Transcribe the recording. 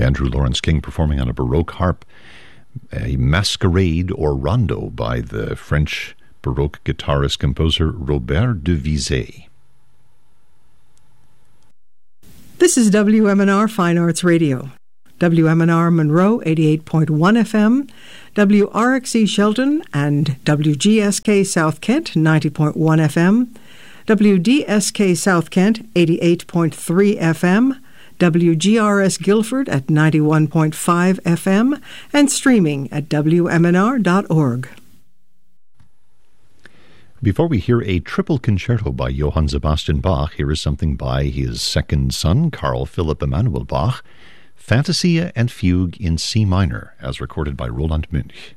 Andrew Lawrence King performing on a Baroque harp, a masquerade or rondo by the French Baroque guitarist-composer Robert de Vizet. This is WMNR Fine Arts Radio. WMNR Monroe 88.1 FM, WRXE Shelton and WGSK South Kent 90.1 FM, WDSK South Kent 88.3 FM, WGRS Guilford at 91.5 FM, and streaming at WMNR.org. Before we hear a triple concerto by Johann Sebastian Bach, here is something by his second son, Carl Philipp Emanuel Bach, Fantasia and Fugue in C minor, as recorded by Roland Münch.